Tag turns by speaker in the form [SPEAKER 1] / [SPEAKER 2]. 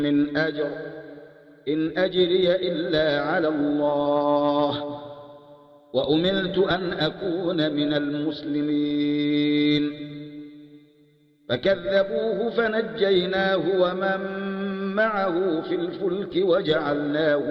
[SPEAKER 1] من أجر إن أجري إلا على الله وأمرت أن أكون من المسلمين. فكذبوه فنجيناه ومن معه في الفلك وجعلناه